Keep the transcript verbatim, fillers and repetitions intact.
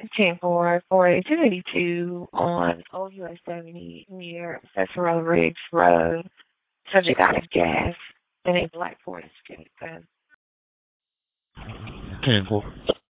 ten four four eight two eighty two on Old U S seventy near Cicero Ridge Road. Subject out of gas in a black Ford Escape. ten four.